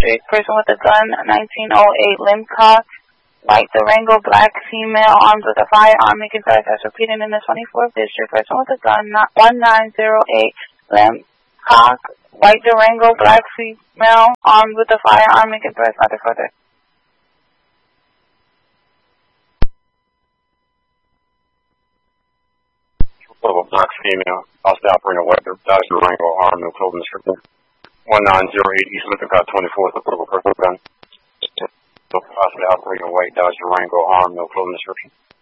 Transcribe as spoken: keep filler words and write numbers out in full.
district. Person with a gun, nineteen oh eight Limcock, white Durango, black female, armed with a firearm, making threats as repeated in the twenty-fourth district. Person with a gun, one nine zero eight Limcock, white Durango, black female, armed with a firearm, making threats not to further. Of a black female, possibly operating a white Dodge Durango, armed and clothing description. one nine zero eight East Lippincott twenty-fourth, applicable personal gun. Possibly operating a white Dodge Durango, armed, no clothing description.